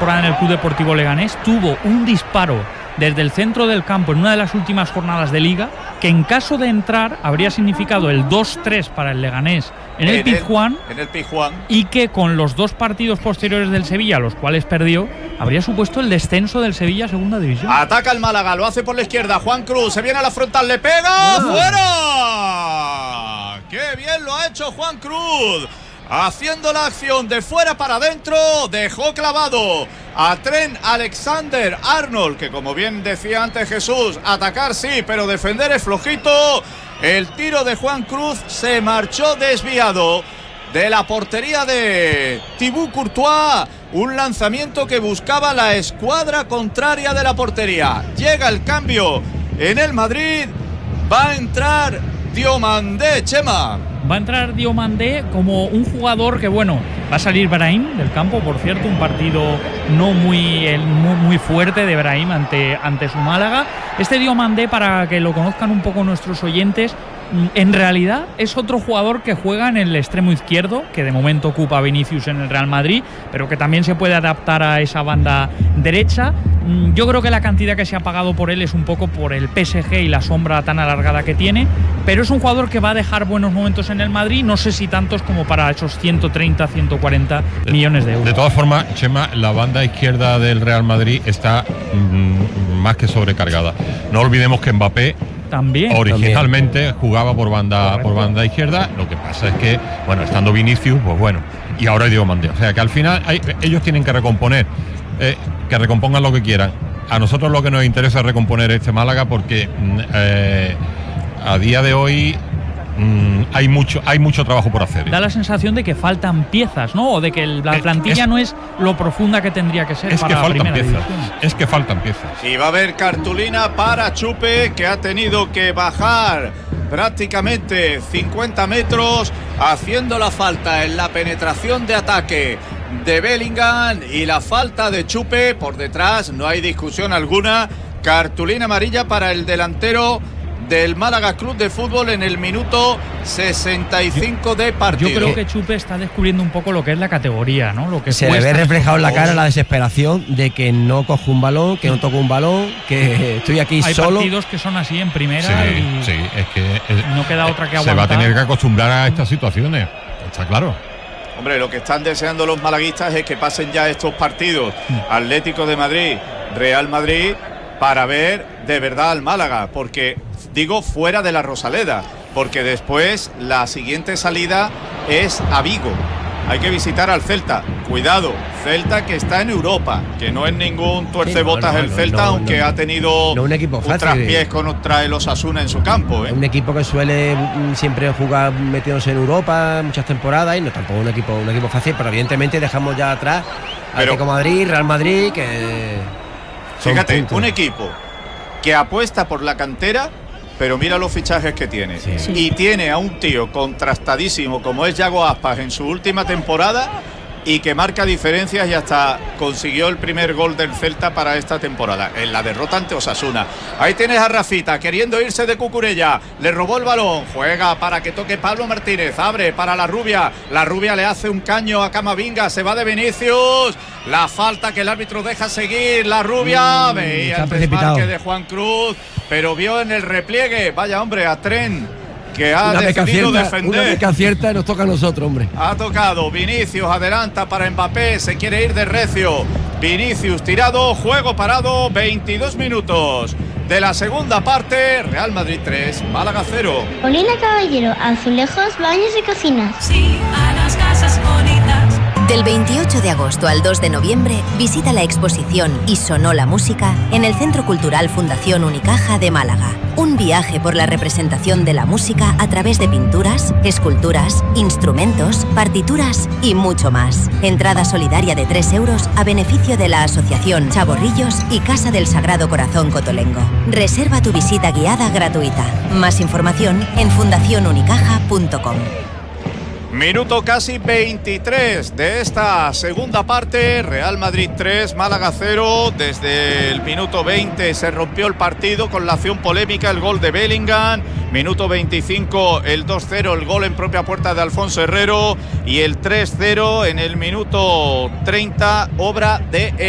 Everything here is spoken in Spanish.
temporada en el Club Deportivo Leganés, tuvo un disparo desde el centro del campo en una de las últimas jornadas de Liga, que en caso de entrar habría significado el 2-3 para el Leganés en el Pizjuán, y que con los 2 partidos posteriores del Sevilla, los cuales perdió, habría supuesto el descenso del Sevilla a segunda división. Ataca el Málaga, lo hace por la izquierda, Juan Cruz, se viene a la frontal, le pega, ¡fuera! ¡Qué bien lo ha hecho Juan Cruz! Haciendo la acción de fuera para adentro, dejó clavado a Trent Alexander-Arnold, que como bien decía antes Jesús, atacar sí, pero defender es flojito. El tiro de Juan Cruz se marchó desviado de la portería de Thibaut Courtois, un lanzamiento que buscaba la escuadra contraria de la portería. Llega el cambio en el Madrid, va a entrar Diomandé, Chema. Va a entrar Diomandé como un jugador que, bueno, va a salir Brahim del campo, por cierto, un partido no muy fuerte de Brahim ante su Málaga. Este Diomandé, para que lo conozcan un poco nuestros oyentes, en realidad es otro jugador que juega en el extremo izquierdo, que de momento ocupa a Vinicius en el Real Madrid, pero que también se puede adaptar a esa banda derecha. Yo creo que la cantidad que se ha pagado por él es un poco por el PSG y la sombra tan alargada que tiene, pero es un jugador que va a dejar buenos momentos en el Madrid, no sé si tantos como para esos 130, 140 millones de euros. De todas formas, Chema, la banda izquierda del Real Madrid está más que sobrecargada. No olvidemos que Mbappé originalmente jugaba por banda izquierda. Lo que pasa es que, bueno, estando Vinicius, pues bueno, y ahora Diomandé. O sea que al final ellos tienen que recomponer, que recompongan lo que quieran. A nosotros lo que nos interesa es recomponer este Málaga, porque a día de hoy hay mucho trabajo por hacer. Da la sensación de que faltan piezas, ¿no? O de que la plantilla no es lo profunda que tendría que ser para la primera división. Es que faltan piezas. Y va a haber cartulina para Chupe, que ha tenido que bajar prácticamente 50 metros haciendo la falta en la penetración de ataque de Bellingham, y la falta de Chupe por detrás, no hay discusión alguna. Cartulina amarilla para el delantero del Málaga Club de Fútbol en el minuto 65 de partido. Yo creo que Chupe está descubriendo un poco lo que es la categoría, ¿no? Lo que se le ve reflejado en la cara la desesperación de que no cojo un balón, que no toco un balón, que estoy aquí hay solo. Hay partidos que son así en primera sí, es que no queda otra que aguantar. Se va a tener que acostumbrar a estas situaciones, está claro. Hombre, lo que están deseando los malaguistas es que pasen ya estos partidos, Atlético de Madrid, Real Madrid, para ver de verdad al Málaga, porque digo fuera de la Rosaleda, porque después la siguiente salida es a Vigo. Hay que visitar al Celta. Cuidado, Celta que está en Europa, que no es ningún tuercebotas el Celta, aunque ha tenido un equipo fácil, traspiés contra el Osasuna en su campo. Un equipo que suele siempre jugar metiéndose en Europa muchas temporadas, y no tampoco un equipo fácil, pero evidentemente dejamos ya atrás Atlético Madrid, Real Madrid, que fíjate, un equipo que apuesta por la cantera, pero mira los fichajes que tiene. Sí. Y tiene a un tío contrastadísimo como es Yago Aspas en su última temporada, y que marca diferencias y hasta consiguió el primer gol del Celta para esta temporada, en la derrota ante Osasuna. Ahí tienes a Rafita queriendo irse de Cucurella, le robó el balón, juega para que toque Pablo Martínez, abre para la Rubia le hace un caño a Camavinga, se va de Vinicius, la falta que el árbitro deja seguir, la Rubia veía el desmarque de Juan Cruz, pero vio en el repliegue, vaya hombre, a Trent, que ha decidido defender. Una vez que acierta nos toca a nosotros, hombre. Ha tocado Vinicius, adelanta para Mbappé, se quiere ir de recio. Vinicius tirado, juego parado, 22 minutos de la segunda parte. Real Madrid 3, Málaga 0. Olina Caballero, azulejos, baños y cocinas. Sí, a las casas bonitas. Del 28 de agosto al 2 de noviembre, visita la exposición Y sonó la música en el Centro Cultural Fundación Unicaja de Málaga. Un viaje por la representación de la música a través de pinturas, esculturas, instrumentos, partituras y mucho más. Entrada solidaria de 3 euros a beneficio de la Asociación Chavorrillos y Casa del Sagrado Corazón Cotolengo. Reserva tu visita guiada gratuita. Más información en fundacionunicaja.com. Minuto casi 23 de esta segunda parte. Real Madrid 3, Málaga 0. Desde el minuto 20 se rompió el partido con la acción polémica, el gol de Bellingham. Minuto 25 el 2-0, el gol en propia puerta de Alfonso Herrero. Y el 3-0 en el minuto 30, obra de